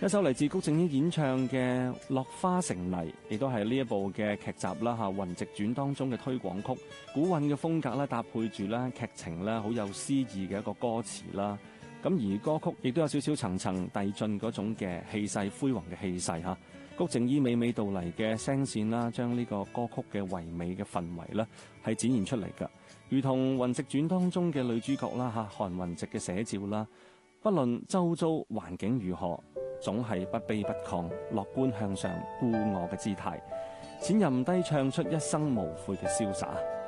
一首嚟自谷靜嫣演唱嘅《落花成泥》，亦都係呢一部嘅劇集啦嚇《雲夕傳》當中嘅推廣曲，古韻嘅風格啦，搭配住啦劇情啦，好有詩意嘅一個歌詞啦。咁而歌曲亦都有少少層層遞進嗰種嘅氣勢，輝煌嘅氣勢嚇。谷靜嫣娓娓道嚟嘅聲線啦，將呢個歌曲嘅唯美嘅氛圍啦，係展現出嚟㗎。如同《雲夕傳》當中嘅女主角啦嚇，韓雲夕嘅寫照啦，不論周遭環境如何，總係不卑不亢，樂觀向上，故我嘅姿態，淺吟低唱出一生無悔嘅瀟灑。